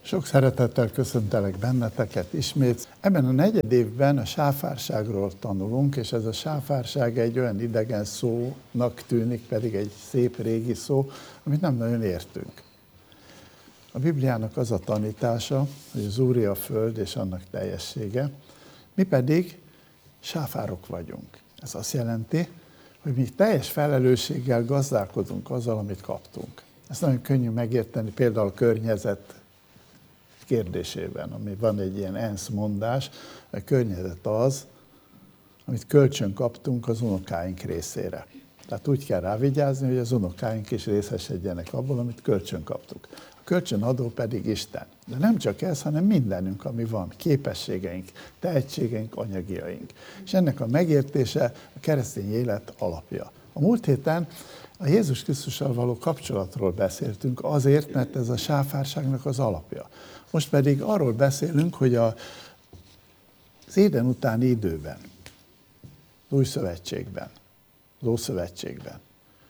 Sok szeretettel köszöntelek benneteket ismét. Ebben a negyed évben a sáfárságról tanulunk, és ez a sáfárság egy olyan idegen szónak tűnik, pedig egy szép régi szó, amit nem nagyon értünk. A Bibliának az a tanítása, hogy az Úré a föld és annak teljessége, mi pedig sáfárok vagyunk. Ez azt jelenti, hogy mi teljes felelősséggel gazdálkodunk azzal, amit kaptunk. Ezt nagyon könnyű megérteni, például a környezet kérdésében, ami van egy ilyen ENSZ mondás, a környezet az, amit kölcsön kaptunk az unokáink részére. Tehát úgy kell rávigyázni, hogy az unokáink is részesedjenek abból, amit kölcsön kaptuk. A kölcsönadó pedig Isten. De nem csak ez, hanem mindenünk, ami van, képességeink, tehetségeink, anyagiaink. És ennek a megértése a keresztény élet alapja. A múlt héten a Jézus Krisztussal való kapcsolatról beszéltünk azért, mert ez a sáfárságnak az alapja. Most pedig arról beszélünk, hogy az Éden utáni időben, az Új Szövetségben, az Ószövetségben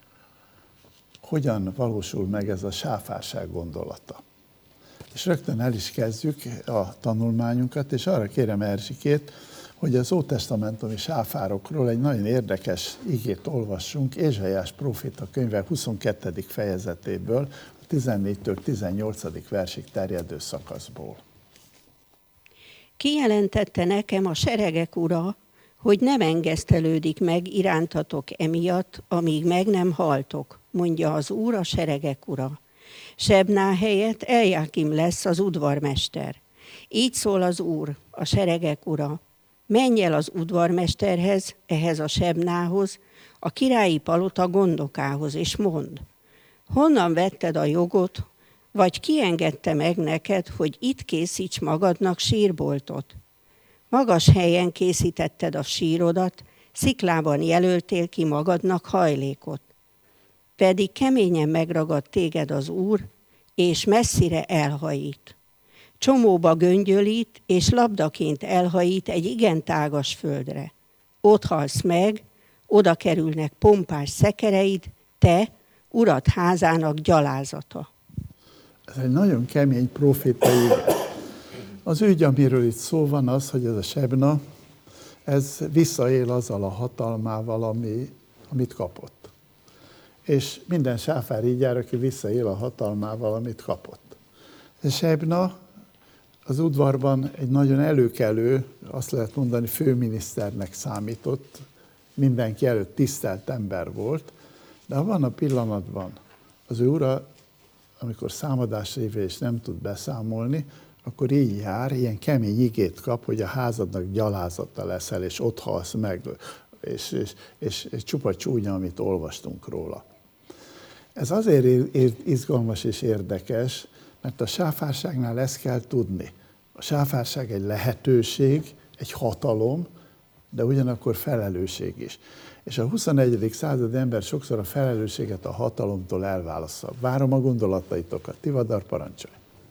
hogyan valósul meg ez a sáfárság gondolata. És rögtön el is kezdjük a tanulmányunkat, és arra kérem Erzsikét, hogy az ótestamentumi sáfárokról egy nagyon érdekes igét olvassunk, Ézsaiás próféta könyve 22. fejezetéből, a 14-től 18. versig terjedő szakaszból. Kijelentette nekem a seregek ura, hogy nem engesztelődik meg irántatok emiatt, amíg meg nem haltok, mondja az Úr, a seregek ura. Sebná helyett Eljákim lesz az udvarmester. Így szól az Úr, a seregek ura. Menj el az udvarmesterhez, ehhez a Sebnához, a királyi palota gondokához, és mondd, honnan vetted a jogot, vagy ki engedte meg neked, hogy itt készíts magadnak sírboltot? Magas helyen készítetted a sírodat, sziklában jelöltél ki magadnak hajlékot. Pedig keményen megragad téged az Úr, és messzire elhajít. Csomóba göngyölít, és labdaként elhajít egy igen tágas földre. Ott halsz meg, oda kerülnek pompás szekereid, te, urad házának gyalázata. Ez egy nagyon kemény profétai ige. Az ügy, amiről itt szó van, az, hogy ez a Sebna, ez visszaél azzal a hatalmával, amit kapott. És minden sáfár így jár, aki visszaél a hatalmával, amit kapott. A Sebna az udvarban egy nagyon előkelő, azt lehet mondani, főminiszternek számított, mindenki előtt tisztelt ember volt, de abban a pillanatban az ő ura, amikor számadásra hívja és nem tud beszámolni, akkor így jár, ilyen kemény igét kap, hogy a házadnak gyalázata leszel, és ott halsz meg, és csupa csúnya, amit olvastunk róla. Ez azért izgalmas és érdekes, mert a sáfárságnál ezt kell tudni. A sáfárság egy lehetőség, egy hatalom, de ugyanakkor felelősség is. És a 21. század ember sokszor a felelősséget a hatalomtól elválassza. Várom a gondolataitokat. Tivadar, parancsolj!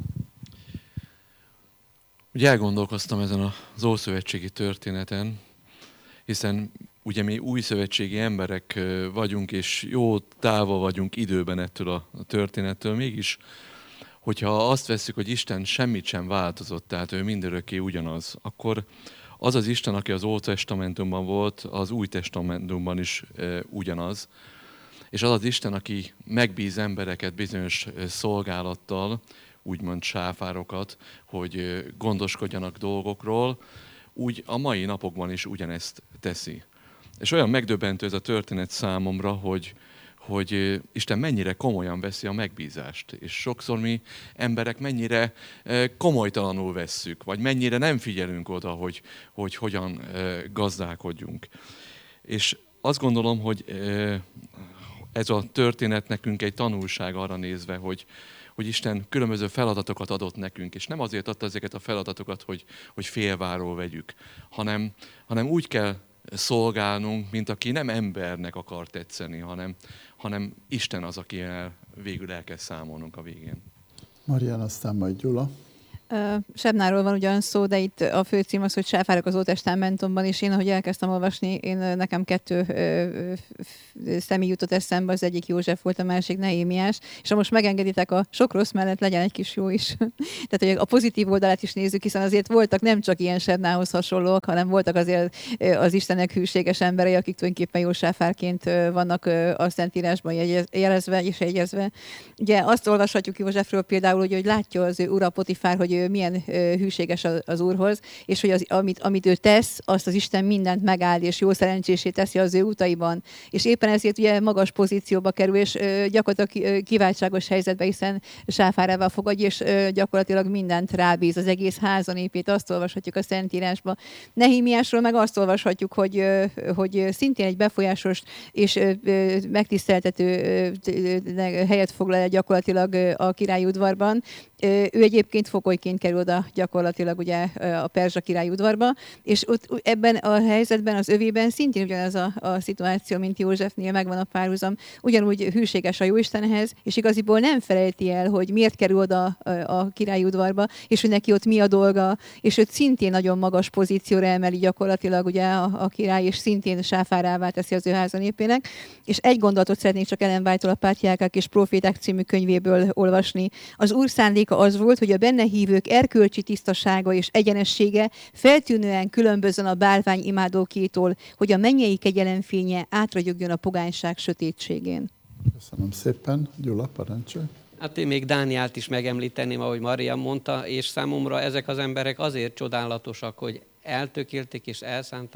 Ugye elgondolkoztam ezen az ószövetségi történeten, hiszen ugye mi újszövetségi emberek vagyunk, és jó távol vagyunk időben ettől a történettől, mégis, hogyha azt vesszük, hogy Isten semmit sem változott, tehát ő mindörökké ugyanaz, akkor az az Isten, aki az Ótestamentumban volt, az Új Testamentumban is ugyanaz, és az az Isten, aki megbíz embereket bizonyos szolgálattal, úgymond sáfárokat, hogy gondoskodjanak dolgokról, úgy a mai napokban is ugyanezt teszi. És olyan megdöbbentő ez a történet számomra, hogy Isten mennyire komolyan veszi a megbízást, és sokszor mi emberek mennyire komolytalanul vesszük, vagy mennyire nem figyelünk oda, hogy hogyan gazdálkodjunk. És azt gondolom, hogy ez a történet nekünk egy tanulság arra nézve, hogy Isten különböző feladatokat adott nekünk, és nem azért adta ezeket a feladatokat, hogy félváról vegyük, hanem úgy kell szolgálnunk, mint aki nem embernek akar tetszeni, hanem Isten az, aki végül el kell számolnunk a végén. Marian, aztán majd Gyula. Sebnáról van ugyan szó, de itt a főcím az, hogy Sáfárok az Ótestamentumban, és én, ahogy elkezdtem olvasni, nekem 2 személy jutott eszembe, az egyik József volt, a másik Nehémiás, és ha most megengeditek, a sok rossz mellett legyen egy kis jó is. Tehát, hogy a pozitív oldalát is nézzük, hiszen azért voltak nem csak ilyen Sebnához hasonlók, hanem voltak azért az Istennek hűséges emberei, akik tulajdonképpen Jósáfárként vannak a Szentírásban jelezve és jegyezve. Ugye azt olvashatjuk Józsefről például, hogy látja az ő ura Potifár, hogy ő milyen hűséges az Úrhoz, és hogy amit ő tesz, azt az Isten mindent megáld, és jó szerencsésé teszi az ő utaiban. És éppen ezért ugye magas pozícióba kerül, és gyakorlatilag kiváltságos helyzetbe, hiszen Sáfárával fogadja, és gyakorlatilag mindent rábíz, az egész házanépét, azt olvashatjuk a Szentírásban. Nehémiásról meg azt olvashatjuk, hogy szintén egy befolyásos és megtiszteltető helyet foglal el gyakorlatilag a királyi udvarban. Ő egyébként fogolyként kerül oda gyakorlatilag ugye a perzsa királyi udvarba, és ott ebben a helyzetben, az övében szintén ugyanaz a szituáció, mint Józsefnél, megvan a párhuzam. Ugyanúgy hűséges a Jóistenhez, és igaziból nem felejti el, hogy miért kerül oda a királyi udvarba, és hogy neki ott mi a dolga, és őt szintén nagyon magas pozícióra emeli gyakorlatilag ugye a király, és szintén sáfárává teszi az ő házanépének. És egy gondolatot szeretnék csak Ellen White-tól a Pátriárkák és Proféták című könyvéből olvasni. Az Úr szándéka az volt, hogy a benne hívők erkölcsi tisztasága és egyenessége feltűnően különbözön a bálvány imádókétól, hogy a mennyei kegyelem fénye átragyogjon a pogányság sötétségén. Köszönöm szépen. Gyula, parancsolj. Hát én még Dánielt is megemlíteném, ahogy Maria mondta, és számomra ezek az emberek azért csodálatosak, hogy eltökélték és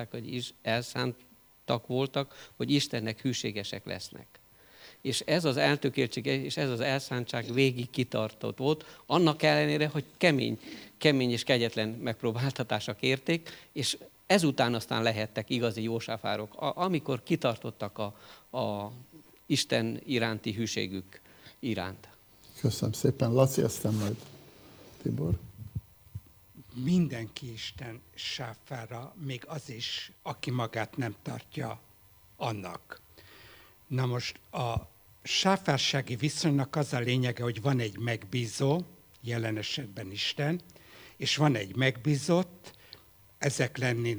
elszántak voltak, hogy Istennek hűségesek lesznek. És ez az eltökéltség és ez az elszántság végig kitartott volt, annak ellenére, hogy kemény és kegyetlen megpróbáltatások érték, és ezután aztán lehettek igazi jósáfárok, amikor kitartottak a Isten iránti hűségük iránt. Köszönöm szépen. Laci, aztán majd Tibor. Mindenki Isten sáfára, még az is, aki magát nem tartja annak. Na most a sáfársági viszonynak az a lényege, hogy van egy megbízó, jelen esetben Isten, és van egy megbízott, ezek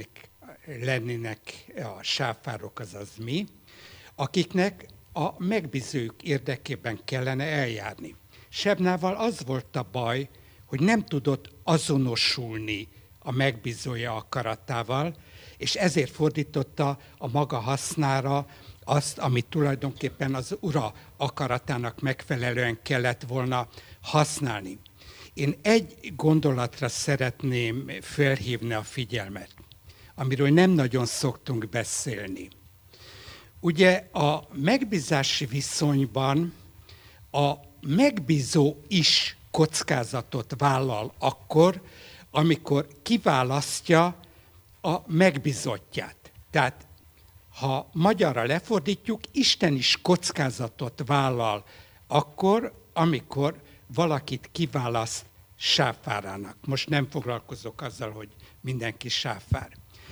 lennének a sáfárok, azaz mi, akiknek a megbízők érdekében kellene eljárni. Sebnával az volt a baj, hogy nem tudott azonosulni a megbízója akaratával, és ezért fordította a maga hasznára azt, amit tulajdonképpen az ura akaratának megfelelően kellett volna használni. Én egy gondolatra szeretném felhívni a figyelmet, amiről nem nagyon szoktunk beszélni. Ugye a megbízási viszonyban a megbízó is kockázatot vállal akkor, amikor kiválasztja a megbízottját. Tehát, ha magyarra lefordítjuk, Isten is kockázatot vállal akkor, amikor valakit kiválaszt sáfárának. Most nem foglalkozok azzal, hogy mindenki sáfár.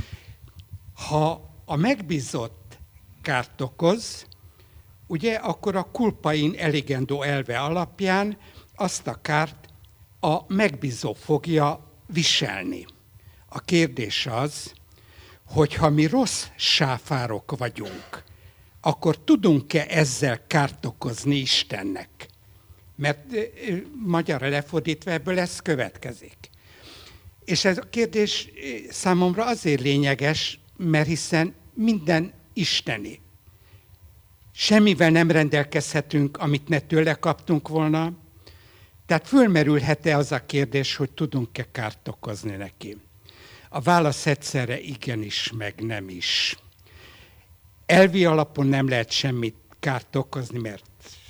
Ha a megbízott kárt okoz, ugye, akkor a culpa in eligendo elve alapján azt a kárt a megbízó fogja viselni. A kérdés az, hogy ha mi rossz sáfárok vagyunk, akkor tudunk-e ezzel kárt okozni Istennek? Mert magyarra lefordítva ebből ez következik. És ez a kérdés számomra azért lényeges, mert hiszen minden isteni. Semmivel nem rendelkezhetünk, amit ne tőle kaptunk volna. Tehát fölmerülhet-e az a kérdés, hogy tudunk-e kárt okozni neki? A válasz egyszerre igenis, meg nem is. Elvi alapon nem lehet semmit kárt okozni, mert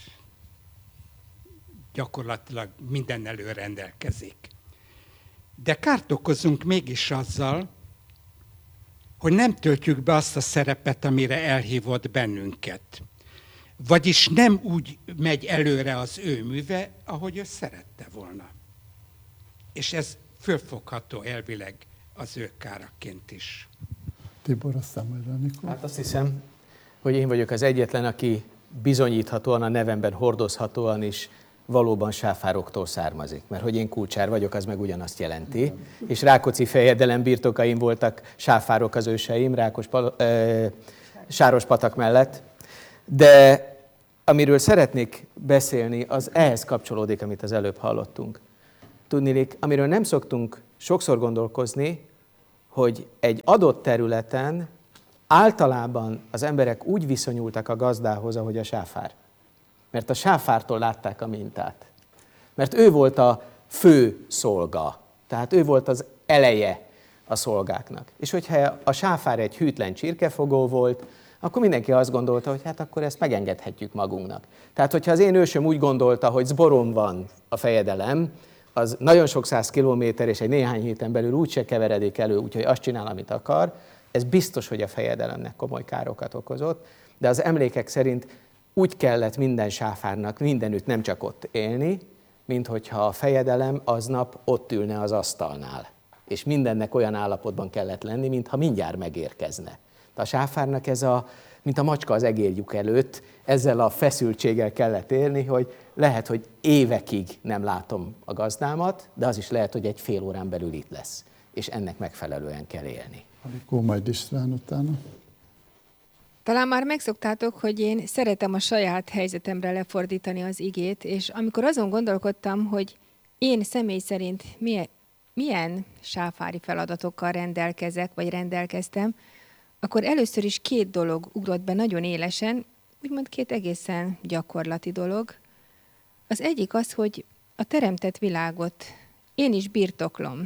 gyakorlatilag minden rendelkezik. De kárt okozunk mégis azzal, hogy nem töltjük be azt a szerepet, amire elhívott bennünket. Vagyis nem úgy megy előre az ő műve, ahogy ő szerette volna. És ez fölfogható elvileg az ő káraként is. Tibor, aztán majd Anikó. Hát azt hiszem, hogy én vagyok az egyetlen, aki bizonyíthatóan, a nevemben hordozhatóan is valóban sáfároktól származik. Mert hogy én kulcsár vagyok, az meg ugyanazt jelenti. És Rákóczi fejedelem birtokaim voltak sáfárok az őseim, Sárospatak mellett. De amiről szeretnék beszélni, az ehhez kapcsolódik, amit az előbb hallottunk. Tudniillik, amiről nem szoktunk sokszor gondolkozni, hogy egy adott területen általában az emberek úgy viszonyultak a gazdához, ahogy a sáfár. Mert a sáfártól látták a mintát. Mert ő volt a fő szolga. Tehát ő volt az eleje a szolgáknak. És hogyha a sáfár egy hűtlen csirkefogó volt, akkor mindenki azt gondolta, hogy hát akkor ezt megengedhetjük magunknak. Tehát, hogyha az én ősöm úgy gondolta, hogy Zboron van a fejedelem, az nagyon sok 100 kilométer, és egy néhány héten belül úgyse keveredik elő, úgyhogy azt csinál, amit akar, ez biztos, hogy a fejedelemnek komoly károkat okozott, de az emlékek szerint úgy kellett minden sáfárnak mindenütt nem csak ott élni, mint hogyha a fejedelem aznap ott ülne az asztalnál. És mindennek olyan állapotban kellett lenni, mintha mindjárt megérkezne. De a sáfárnak ez mint a macska az egérlyuk előtt, ezzel a feszültséggel kellett élni, hogy lehet, hogy évekig nem látom a gazdámat, de az is lehet, hogy egy fél órán belül itt lesz. És ennek megfelelően kell élni. Akkor majd István utána. Talán már megszoktátok, hogy én szeretem a saját helyzetemre lefordítani az igét, és amikor azon gondolkodtam, hogy én személy szerint milyen sáfári feladatokkal rendelkezek, vagy rendelkeztem, akkor először is 2 dolog ugrott be nagyon élesen, úgymond 2 egészen gyakorlati dolog. Az egyik az, hogy a teremtett világot én is birtoklom.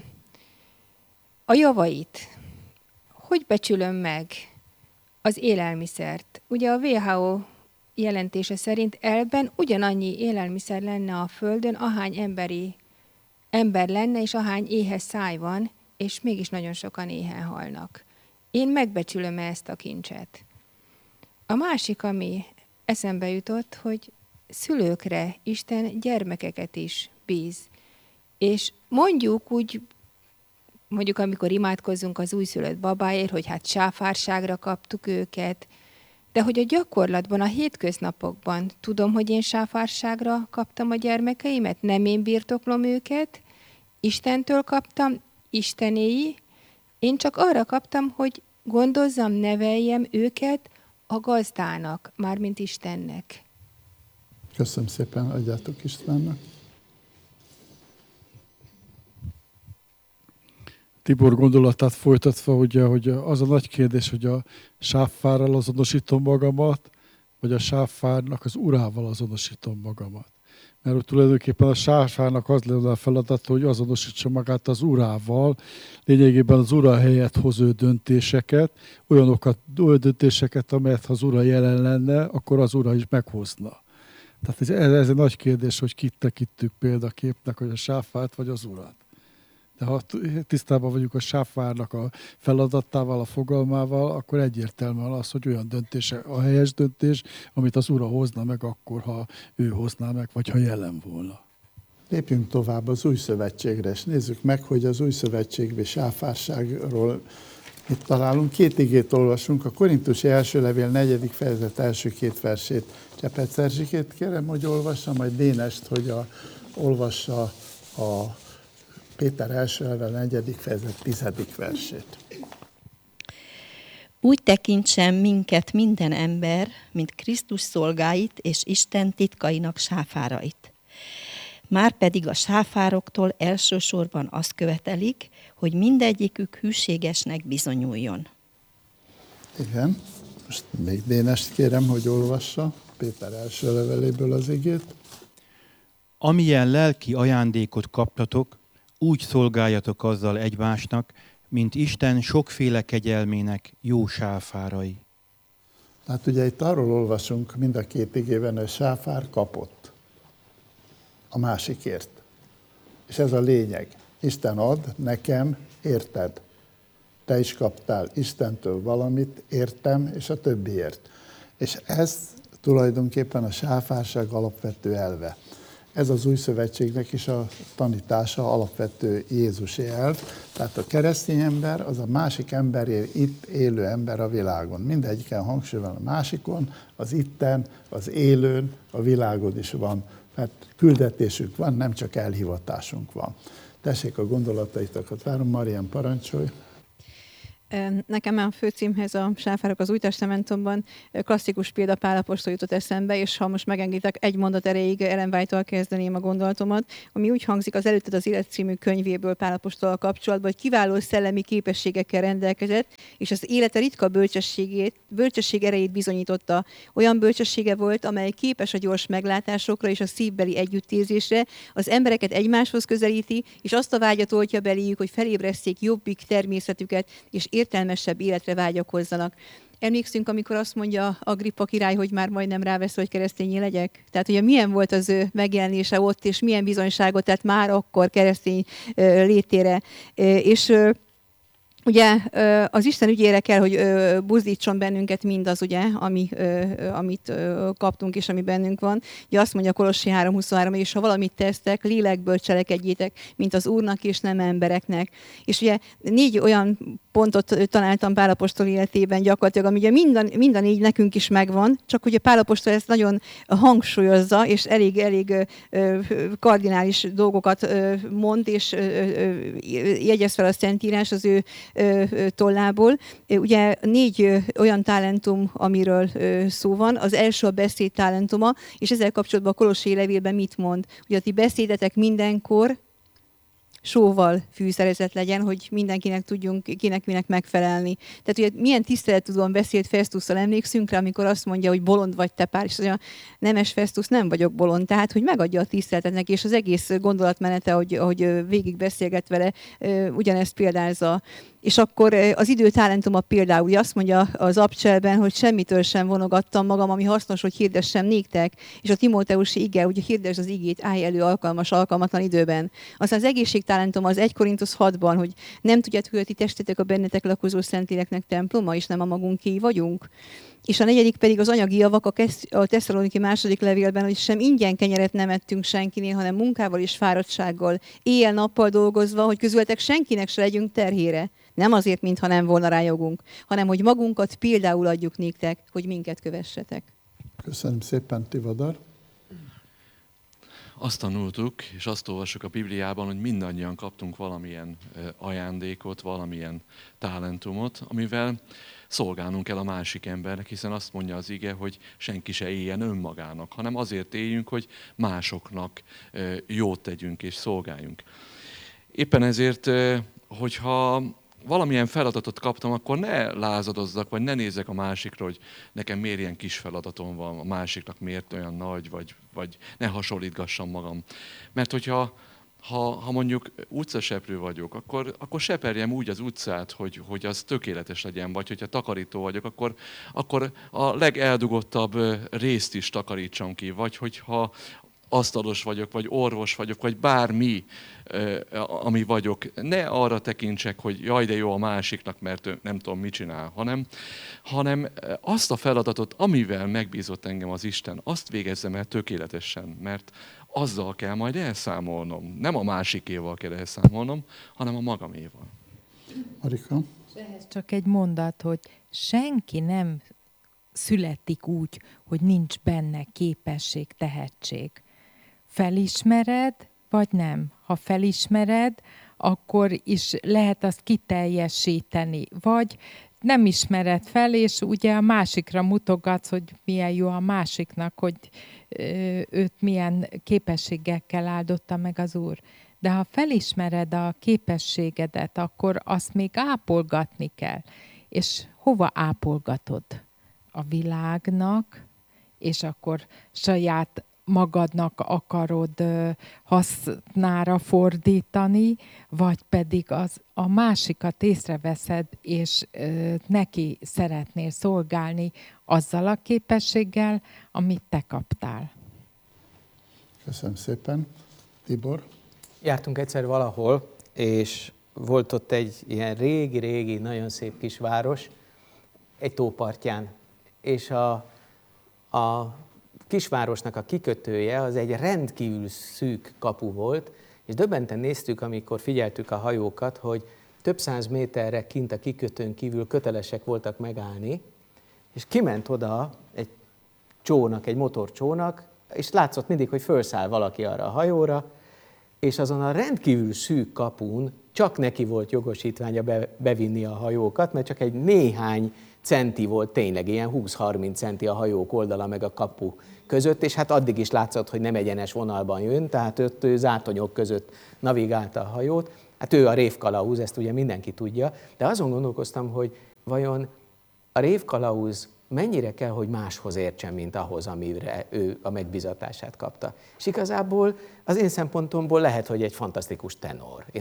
A javait, hogy becsülöm meg az élelmiszert. Ugye a WHO jelentése szerint elben ugyanannyi élelmiszer lenne a Földön, ahány ember lenne, és ahány éhes száj van, és mégis nagyon sokan éhen halnak. Én megbecsülöm ezt a kincset. A másik, ami eszembe jutott, hogy szülőkre Isten gyermekeket is bíz. És mondjuk amikor imádkozzunk az újszülött babáért, hogy hát sáfárságra kaptuk őket, de hogy a gyakorlatban, a hétköznapokban tudom, hogy én sáfárságra kaptam a gyermekeimet, nem én birtoklom őket, Istentől kaptam, Istenéi, én csak arra kaptam, hogy gondozzam, neveljem őket a gazdának, mármint Istennek. Köszönöm szépen, adjátok Istvánnak. Tibor gondolatát folytatva, ugye, hogy az a nagy kérdés, hogy a sáfárral azonosítom magamat, vagy a sáfárnak az urával azonosítom magamat. Mert tulajdonképpen a sáfárnak az lenne a feladata, hogy azonosítsa magát az urával, lényegében az ura helyett hoz ő döntéseket, olyan döntéseket, amelyet ha az ura jelen lenne, akkor az ura is meghozna. Tehát ez egy nagy kérdés, hogy kit tekintjük példaképnek, hogy a sáfárt vagy az urat. De ha tisztában vagyunk a sáfárnak a feladatával, a fogalmával, akkor egyértelműen az, hogy olyan döntése, a helyes döntés, amit az ura hozna meg akkor, ha ő hozná meg, vagy ha jelen volna. Lépjünk tovább az Új Szövetségre, és nézzük meg, hogy az Új Szövetségben sáfárságról mit találunk. 2 igét olvasunk, a Korintusi első levél 4. fejezet első 2 versét. Csepet Erzsikét kérem, hogy olvassa, majd Dénest, hogy olvassa a Péter első levél 4. fejezet 10. versét. Úgy tekintsen minket minden ember, mint Krisztus szolgáit és Isten titkainak sáfárait. Márpedig a sáfároktól elsősorban azt követelik, hogy mindegyikük hűségesnek bizonyuljon. Igen, most még Dénest kérem, hogy olvassa Péter első leveléből az igét. Amilyen lelki ajándékot kaptatok, úgy szolgáljatok azzal egymásnak, mint Isten sokféle kegyelmének jó sáfárai. Hát ugye itt arról olvasunk mind a 2 igében, hogy sáfár kapott a másikért. És ez a lényeg. Isten ad nekem, érted? Te is kaptál Istentől valamit, értem, és a többiért. És ez tulajdonképpen a sáfárság alapvető elve. Ez az Új Szövetségnek is a tanítása, alapvető Jézusi elv. Tehát a keresztény ember az a másik emberért itt élő ember a világon. Mindegyiken hangsúly van a másikon, az itten, az élőn, a világon is van mert küldetésünk van, nem csak elhivatásunk van. Tessék, a gondolataitokat várom. Marian, parancsolj! Nekem a főcímhez, a sáfárok az Új Testamentumban klasszikus példa Pál apostol jutott eszembe, és ha most megengeditek, egy mondat erejéig Ellen White-tól kezdeném a gondolatomat, ami úgy hangzik az Előtted az Élet című könyvéből Pál apostol kapcsolatban, hogy kiváló szellemi képességekkel rendelkezett, és az élete ritka bölcsesség erejét bizonyította. Olyan bölcsessége volt, amely képes a gyors meglátásokra és a szívbeli együttérzésre, az embereket egymáshoz közelíti, és azt a vágyat oltja beléjük, hogy felébreszték jobbik természetüket, és értelmesebb életre vágyakozzanak. Emlékszünk, amikor azt mondja Agrippa király, hogy már majdnem rávesz, hogy keresztényé legyek? Tehát ugye milyen volt az ő megjelenése ott, és milyen bizonyságot tett már akkor keresztény létére. És ugye az Isten ügyére kell, hogy buzdítson bennünket mindaz, ugye, amit kaptunk és ami bennünk van. Ugye azt mondja Kolossi 3:23, és ha valamit tesztek, lélekből cselekedjétek, mint az Úrnak és nem embereknek. És ugye 4 olyan pontot találtam Pál apostol életében gyakorlatilag, ami ugye mind a 4 nekünk is megvan, csak ugye Pál apostol ezt nagyon hangsúlyozza, és elég kardinális dolgokat mond, és jegyez fel a Szentírás az ő tollából. Ugye 4 olyan talentum, amiről szó van. Az első a beszéd talentuma, és ezzel kapcsolatban a Kolossé levélben mit mond? Ugye a ti beszédetek mindenkor sóval fűszerezett legyen, hogy mindenkinek tudjunk, kinek minek megfelelni. Tehát ugye milyen tisztelettudóan beszélt Festusszal, emlékszünk rá, amikor azt mondja, hogy bolond vagy te, Pál, és mondja, nemes Festus, nem vagyok bolond. Tehát, hogy megadja a tiszteletet neki, és az egész gondolatmenete, hogy végig beszélget vele, ugyanezt példázza. És akkor az idő talentuma például, ugye azt mondja az Abcselben, hogy semmitől sem vonogattam magam, ami hasznos, hogy hirdessem néktek, és a Timóteusi ige, ugye hirdesd az igét, állj elő alkalmatlan időben. Aztán az egészségtalentuma az 1 Korintusz 6-ban, hogy nem tudjátok, hogy a ti testetek a bennetek lakozó Szentléleknek temploma, és nem a magunkéi vagyunk. És a 4. pedig az anyagi javak a Tesszaloniki 2. levélben, hogy sem ingyen kenyeret nem ettünk senkinél, hanem munkával és fáradtsággal, éjjel-nappal dolgozva, hogy közületek senkinek se legyünk terhére. Nem azért, mintha nem volna rá jogunk, hanem hogy magunkat például adjuk néktek, hogy minket kövessetek. Köszönöm szépen, Tivadar. Azt tanultuk, és azt olvassuk a Bibliában, hogy mindannyian kaptunk valamilyen ajándékot, valamilyen talentumot, amivel szolgálnunk kell a másik embernek, hiszen azt mondja az ige, hogy senki se éljen önmagának, hanem azért éljünk, hogy másoknak jót tegyünk és szolgáljunk. Éppen ezért, hogyha valamilyen feladatot kaptam, akkor ne lázadozzak, vagy ne nézzek a másikra, hogy nekem miért ilyen kis feladatom van, a másiknak miért olyan nagy, vagy ne hasonlítgassam magam. Mert hogyha mondjuk utcaseprő vagyok, akkor seperjem úgy az utcát, hogy az tökéletes legyen, vagy hogyha takarító vagyok, akkor a legeldugottabb részt is takarítsam ki, vagy hogyha asztalos vagyok, vagy orvos vagyok, vagy bármi, ami vagyok. Ne arra tekintsek, hogy jaj, de jó a másiknak, mert nem tudom, mit csinál, hanem azt a feladatot, amivel megbízott engem az Isten, azt végezzem el tökéletesen, mert azzal kell majd elszámolnom. Nem a másikéval kell elszámolnom, hanem a magaméval. Marika? Ehhez csak egy mondat, hogy senki nem születik úgy, hogy nincs benne képesség, tehetség. Felismered, vagy nem? Ha felismered, akkor is lehet azt kiteljesíteni. Vagy nem ismered fel, és ugye a másikra mutogatsz, hogy milyen jó a másiknak, hogy őt milyen képességekkel áldotta meg az Úr. De ha felismered a képességedet, akkor azt még ápolgatni kell. És hova ápolgatod? A világnak, és akkor saját magadnak akarod hasznára fordítani, vagy pedig a másikat észreveszed, és neki szeretnél szolgálni azzal a képességgel, amit te kaptál. Köszönöm szépen. Tibor? Jártunk egyszer valahol, és volt ott egy ilyen régi, nagyon szép kis város, egy tópartján, és a kisvárosnak a kikötője az egy rendkívül szűk kapu volt, és döbbenten néztük, amikor figyeltük a hajókat, hogy több 100 méterre kint a kikötőn kívül kötelesek voltak megállni, és kiment oda egy csónak, egy motorcsónak, és látszott mindig, hogy felszáll valaki arra a hajóra, és azon a rendkívül szűk kapun csak neki volt jogosítványa bevinni a hajókat, mert csak egy néhány centi volt tényleg, ilyen 20-30 centi a hajók oldala meg a kapu között, és hát addig is látszott, hogy nem egyenes vonalban jön, tehát ott zátonyok között navigálta a hajót. Hát ő a révkalauz, ezt ugye mindenki tudja, de azon gondolkoztam, hogy vajon a révkalauz mennyire kell, hogy máshoz értsen, mint ahhoz, amire ő a megbízatását kapta. És igazából az én szempontomból lehet, hogy egy fantasztikus tenor. Én